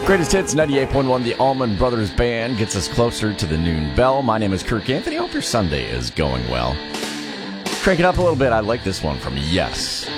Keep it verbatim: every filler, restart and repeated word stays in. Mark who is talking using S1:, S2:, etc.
S1: Greatest Hits, ninety-eight point one, the Allman Brothers Band gets us closer to the noon bell. My name is Kirk Anthony. I hope your Sunday is going well. Crank it up a little bit. I like this one from Yes.